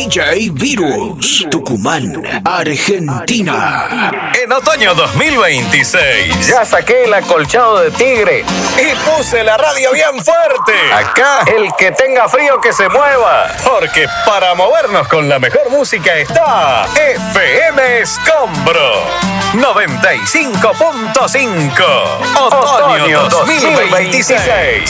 DJ Virus, Tucumán, Argentina. En otoño 2026 ya saqué el acolchado de tigre y puse la radio bien fuerte. Acá el que tenga frío que se mueva, porque para movernos con la mejor música está FM Escombro 95.5. Otoño 2026.